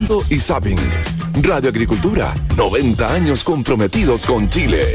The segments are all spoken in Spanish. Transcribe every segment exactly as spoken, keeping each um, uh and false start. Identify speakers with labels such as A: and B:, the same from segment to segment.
A: Pasto y Zapping. Radio Agricultura, noventa años comprometidos con Chile.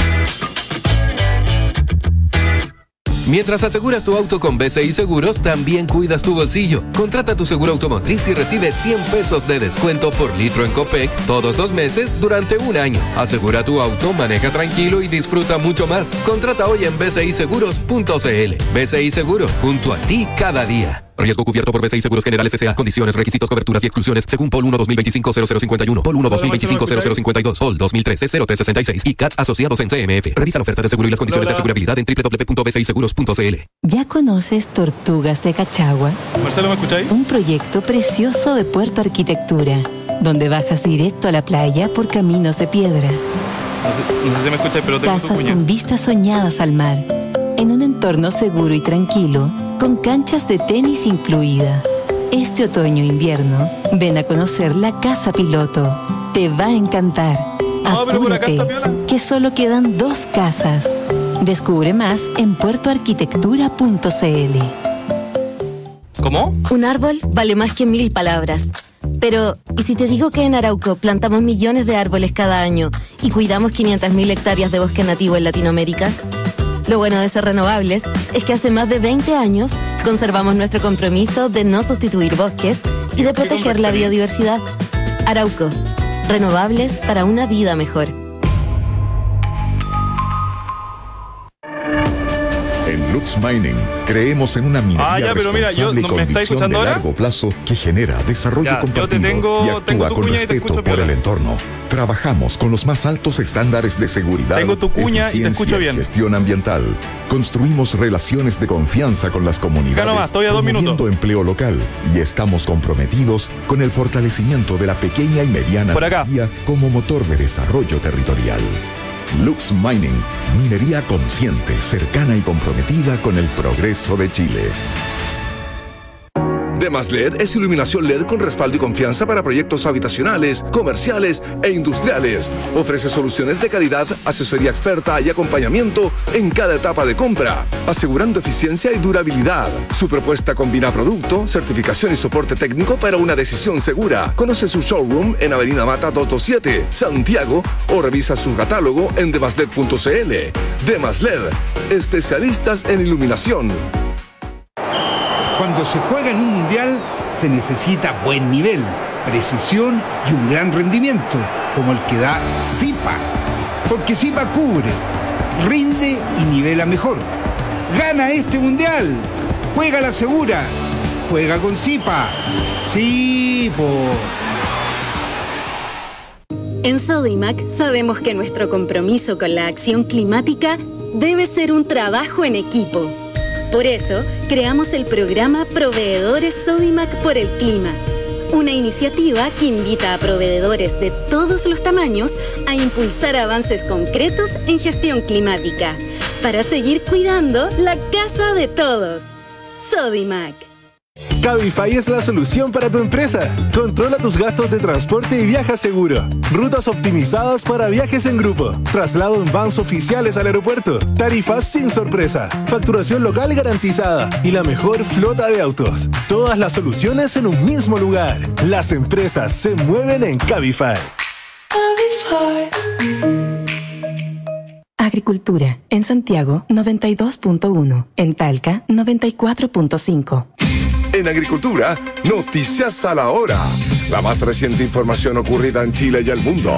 B: Mientras aseguras tu auto con B C I Seguros, también cuidas tu bolsillo. Contrata tu seguro automotriz y recibe cien pesos de descuento por litro en Copec todos los meses durante un año. Asegura tu auto, maneja tranquilo y disfruta mucho más. Contrata hoy en b c i seguros punto c l. B C I Seguro, junto a ti cada día. Riesgo cubierto por B C I Seguros Generales S A. Condiciones, requisitos, coberturas y exclusiones según P O L uno dos mil veinticinco cero cero cincuenta y uno, P O L uno dos mil veinticinco cero cero cincuenta y dos, P O L dos mil trece cero tres sesenta y seis y C A T S asociados en C M F. Revisa la oferta de seguro y las condiciones de asegurabilidad en doble u doble u doble u punto b c i seguros punto c l.
C: ¿Ya conoces Tortugas de Cachagua?
D: Marcelo, ¿me escucháis?
C: Un proyecto precioso de Puerto Arquitectura, donde bajas directo a la playa por caminos de piedra.
D: No sé, no sé si me escucháis, pero tengo
C: Casas con vistas soñadas al mar, en un entorno seguro y tranquilo, con canchas de tenis incluidas. Este otoño-invierno, ven a conocer la Casa Piloto. Te va a encantar.
D: No, pero por acá está piola.
C: Que solo quedan dos casas. Descubre más en puerto arquitectura punto c l.
D: ¿Cómo?
E: Un árbol vale más que mil palabras. Pero, ¿y si te digo que en Arauco plantamos millones de árboles cada año y cuidamos quinientas mil hectáreas de bosque nativo en Latinoamérica? Lo bueno de ser renovables es que hace más de veinte años conservamos nuestro compromiso de no sustituir bosques y de proteger la biodiversidad. Arauco, renovables para una vida mejor.
F: En Lux Mining creemos en una minería
D: Ah, ya, pero mira, yo-
F: responsable
D: ¿no
F: con
D: me estáis
F: visión de
D: escuchando ahora?
F: largo plazo que genera desarrollo
D: Ya, yo te
F: compartido
D: tengo-
F: y
D: tengo
F: actúa
D: tu
F: con
D: cuña y te
F: respeto
D: escucho
F: por
D: piola.
F: el entorno. Trabajamos con los más altos estándares de seguridad,
D: Tengo tu cuña y te
F: eficiencia
D: escucho bien.
F: gestión ambiental. Construimos relaciones de confianza con las comunidades,
D: Acá nomás, estoy a dos
F: promoviendo
D: minutos.
F: empleo local y estamos comprometidos con el fortalecimiento de la pequeña y mediana
D: Por acá.
F: minería como motor de desarrollo territorial. Lux Mining, minería consciente, cercana y comprometida con el progreso de Chile.
A: Demas L E D es iluminación L E D con respaldo y confianza para proyectos habitacionales, comerciales e industriales. Ofrece soluciones de calidad, asesoría experta y acompañamiento en cada etapa de compra, asegurando eficiencia y durabilidad. Su propuesta combina producto, certificación y soporte técnico para una decisión segura. Conoce su showroom en Avenida Mata doscientos veintisiete, Santiago, o revisa su catálogo en demasled punto c l. Demas L E D, especialistas en iluminación.
G: Cuando se juega en un mundial, se necesita buen nivel, precisión y un gran rendimiento, como el que da Zipa. Porque Zipa cubre, rinde y nivela mejor. ¡Gana este mundial! ¡Juega la segura! ¡Juega con Zipa! ¡Sí, po!
H: En Sodimac sabemos que nuestro compromiso con la acción climática debe ser un trabajo en equipo. Por eso, creamos el programa Proveedores Sodimac por el Clima, una iniciativa que invita a proveedores de todos los tamaños a impulsar avances concretos en gestión climática, para seguir cuidando la casa de todos. Sodimac.
I: Cabify es la solución para tu empresa. Controla tus gastos de transporte y viaja seguro. Rutas optimizadas para viajes en grupo. Traslado en vans oficiales al aeropuerto. Tarifas sin sorpresa. Facturación local garantizada. Y la mejor flota de autos. Todas las soluciones en un mismo lugar. Las empresas se mueven en Cabify.
C: Agricultura. En Santiago, noventa y dos punto uno. En Talca, noventa y cuatro punto cinco.
A: En Agricultura, noticias a la hora. La más reciente información ocurrida en Chile y el mundo.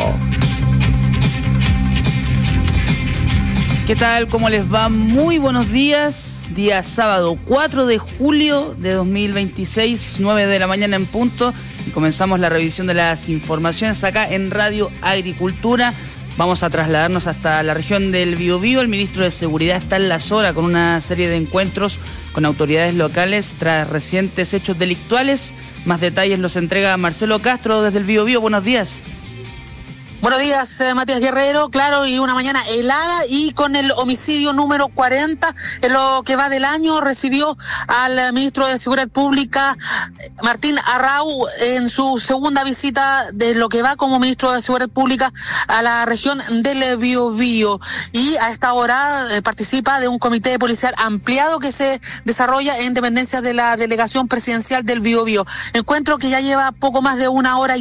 J: ¿Qué tal? ¿Cómo les va? Muy buenos días. Día sábado cuatro de julio de dos mil veintiséis, nueve de la mañana en punto. Y comenzamos la revisión de las informaciones acá en Radio Agricultura. Vamos a trasladarnos hasta la región del Biobío. El ministro de Seguridad está en la zona con una serie de encuentros con autoridades locales tras recientes hechos delictuales. Más detalles los entrega Marcelo Castro desde el Biobío. Buenos días.
K: Buenos días, eh, Matías Guerrero, claro, y una mañana helada y con el homicidio número cuarenta en lo que va del año. Recibió al eh, ministro de Seguridad Pública, Martín Arrau, en su segunda visita de lo que va como ministro de Seguridad Pública a la región del Biobío. Y a esta hora eh, participa de un comité policial ampliado que se desarrolla en dependencias de la delegación presidencial del Biobío. Encuentro que ya lleva poco más de una hora